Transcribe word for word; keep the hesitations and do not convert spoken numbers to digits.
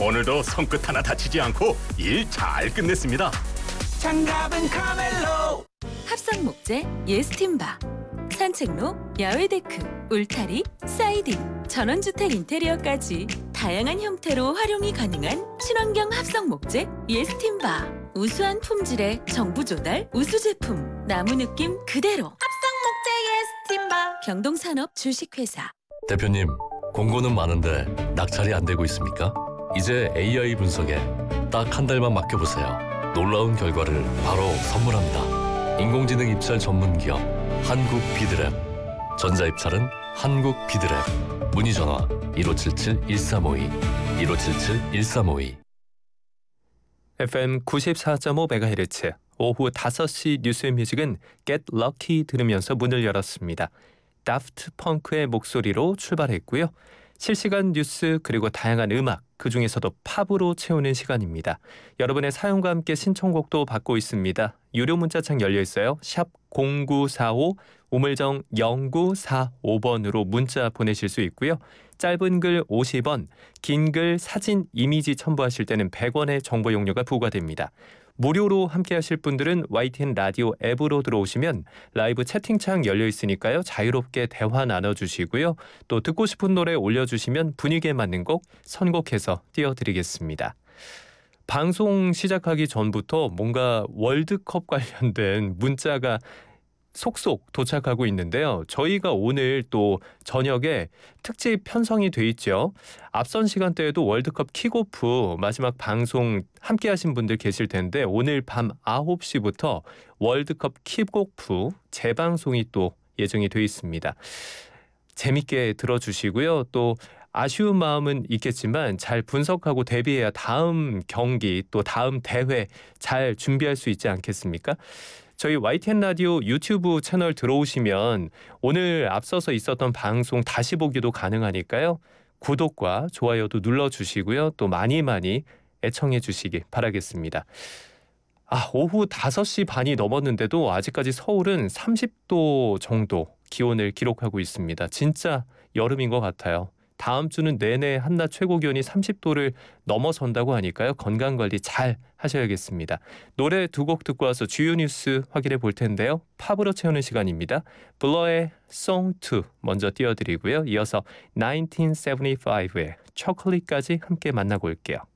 오늘도 손끝 하나 다치지 않고 일 잘 끝냈습니다. 장갑은 카멜로. 합성 목재 예스팀바, 산책로, 야외 데크, 울타리, 사이딩, 전원주택 인테리어까지 다양한 형태로 활용이 가능한 친환경 합성 목재 예스팀바. 우수한 품질의 정부 조달 우수 제품, 나무 느낌 그대로. 합성 목재 예스팀바. 경동산업 주식회사. 대표님, 공고는 많은데 낙찰이 안 되고 있습니까? 이제 에이아이 분석에 딱 한 달만 맡겨보세요. 놀라운 결과를 바로 선물합니다. 인공지능 입찰 전문 기업 한국 비드랩. 전자입찰은 한국 비드랩. 문의 전화 일오칠칠 일삼오이 일오칠칠 일삼오이. 에프엠 구십사 점 오 메가헤르츠 오후 다섯 시 뉴스 뮤직은 Get Lucky 들으면서 문을 열었습니다. 다프트 펑크의 목소리로 출발했고요. 실시간 뉴스 그리고 다양한 음악, 그중에서도 팝으로 채우는 시간입니다. 여러분의 사연과 함께 신청곡도 받고 있습니다. 유료 문자창 열려 있어요. 샵 공구사오 우물정 영구사오 번으로 문자 보내실 수 있고요. 짧은 글 오십 원, 긴 글 사진 이미지 첨부하실 때는 백 원의 정보 용료가 부과됩니다. 무료로 함께하실 분들은 와이티엔 라디오 앱으로 들어오시면 라이브 채팅창 열려 있으니까요. 자유롭게 대화 나눠주시고요. 또 듣고 싶은 노래 올려주시면 분위기에 맞는 곡 선곡해서 띄워드리겠습니다. 방송 시작하기 전부터 뭔가 월드컵 관련된 문자가 속속 도착하고 있는데요. 저희가 오늘 또 저녁에 특집 편성이 돼 있죠. 앞선 시간대에도 월드컵 킥오프 마지막 방송 함께 하신 분들 계실 텐데 오늘 밤 아홉 시부터 월드컵 킥오프 재방송이 또 예정이 돼 있습니다. 재밌게 들어주시고요. 또 아쉬운 마음은 있겠지만 잘 분석하고 대비해야 다음 경기 또 다음 대회 잘 준비할 수 있지 않겠습니까? 저희 와이티엔 라디오 유튜브 채널 들어오시면 오늘 앞서서 있었던 방송 다시 보기도 가능하니까요. 구독과 좋아요도 눌러주시고요. 또 많이 많이 애청해 주시기 바라겠습니다. 아, 오후 다섯 시 반이 넘었는데도 아직까지 서울은 삼십 도 정도 기온을 기록하고 있습니다. 진짜 여름인 것 같아요. 다음 주는 내내 한낮 최고 기온이 삼십 도를 넘어선다고 하니까요. 건강관리 잘 하셔야겠습니다. 노래 두 곡 듣고 와서 주요 뉴스 확인해 볼 텐데요. 팝으로 채우는 시간입니다. 블러의 Song 투 먼저 띄워드리고요. 이어서 천구백칠십오의 초콜릿까지 함께 만나고 올게요.